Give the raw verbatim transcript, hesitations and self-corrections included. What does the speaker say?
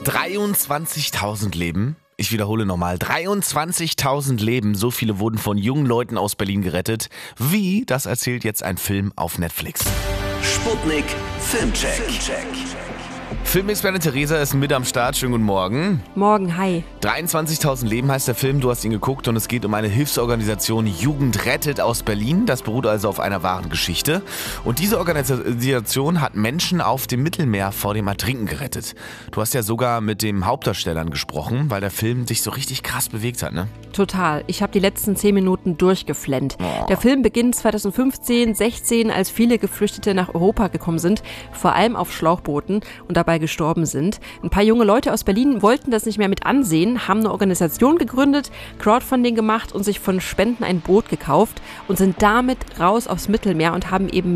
dreiundzwanzigtausend Leben. Ich wiederhole nochmal, dreiundzwanzigtausend Leben, so viele wurden von jungen Leuten aus Berlin gerettet. Wie, das erzählt jetzt ein Film auf Netflix. Sputnik Filmcheck. Filmexperte Theresa ist mit am Start. Schönen guten Morgen. Morgen, hi. dreiundzwanzigtausend Leben heißt der Film, du hast ihn geguckt und es geht um eine Hilfsorganisation Jugend rettet aus Berlin. Das beruht also auf einer wahren Geschichte. Und diese Organisation hat Menschen auf dem Mittelmeer vor dem Ertrinken gerettet. Du hast ja sogar mit dem Hauptdarstellern gesprochen, weil der Film dich so richtig krass bewegt hat, ne? Total. Ich habe die letzten zehn Minuten durchgeflennt. Oh. Der Film beginnt zweitausendfünfzehn, sechzehn, als viele Geflüchtete nach Europa gekommen sind, vor allem auf Schlauchbooten und dabei gestorben sind. Ein paar junge Leute aus Berlin wollten das nicht mehr mit ansehen, haben eine Organisation gegründet, Crowdfunding gemacht und sich von Spenden ein Boot gekauft und sind damit raus aufs Mittelmeer und haben eben